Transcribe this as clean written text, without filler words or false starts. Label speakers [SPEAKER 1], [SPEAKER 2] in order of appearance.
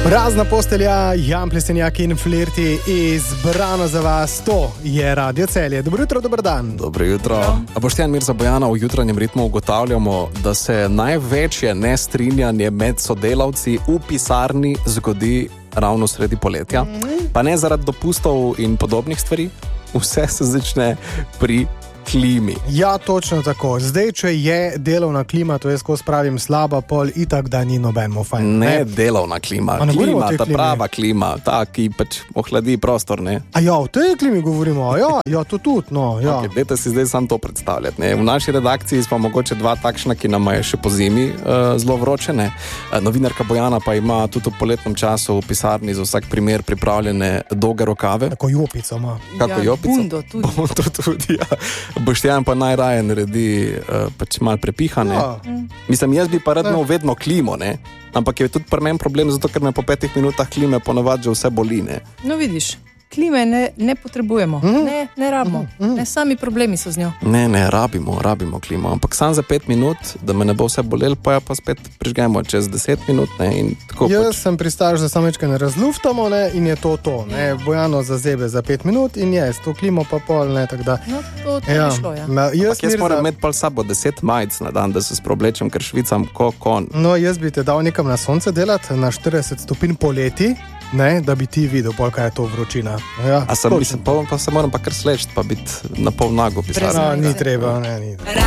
[SPEAKER 1] Prazna postelja, Jan Plestenjak in Flirti, izbrano za vas, to je Radio Celje. Dobro jutro, dober dan.
[SPEAKER 2] Dobro jutro. A Boštjan Mirza Bojana, v jutranjem ritmu ugotavljamo, da se največje nestrinjanje med sodelavci v pisarni zgodi ravno sredi poletja. Pa ne zaradi dopustov in podobnih stvari, vse se začne pri klimi.
[SPEAKER 1] Ja, točno tako. Zdaj, če je delovna klima, to jaz ko spravim slaba, pol itak, da ni nobenemu fajn.
[SPEAKER 2] Ne delovna klima, klima, ta prava klima, ta, ki pač ohladi prostor, ne?
[SPEAKER 1] A ja, o tej klimi govorimo, ja, to tudi, no, ja.
[SPEAKER 2] Okay, dajte si zdaj sam to predstavljati, ne? V naši redakciji smo mogoče dva takšna, ki nama je še po zimi zelo vroče, ne? Novinarka Bojana pa ima tudi v poletnem času v pisarni za vsak primer pripravljene dolge rokave.
[SPEAKER 1] Tako jopico ima.
[SPEAKER 2] Kako jopico?
[SPEAKER 3] Bundo tudi.
[SPEAKER 2] Bundo tudi, ja. Boštjan pa najraje naredi pač malo prepihane. Ja. Mislim, jaz bi pa rad imel vedno klimo, ne? Ampak je tudi pri meni problem, zato ker me po 5 minutah klime ponavadi že vse boli, ne?
[SPEAKER 3] No vidiš, klime ne potrebujemo, ne rabimo, ne sami problemi so z njo.
[SPEAKER 2] Ne, rabimo klimo, ampak sam za 5 minut, da me ne bo vse bolelo, pa spet prižgemo čez 10 minut, ne, in tako
[SPEAKER 1] Jaz
[SPEAKER 2] pač.
[SPEAKER 1] sem pristaš, da samečka ne razluftamo, ne, in je to, ne, Bojano zazebe za 5 minut in je, s to klimo pa pol, ne, tako da.
[SPEAKER 3] No, to je šlo, ja.
[SPEAKER 2] Jaz moram imeti pa sabo 10 majic na dan, da se sproblečem, ker švicam ko kon.
[SPEAKER 1] No, jaz bi te dal nekam na sonce delati, na 40 stopinj poleti, ne, da bi ti videl, kaj je to vročina. Ja,
[SPEAKER 2] a sem, mislim, pa se moram pa kar sleči, pa biti na pol nago pisati.
[SPEAKER 1] Ni treba, ne, ni.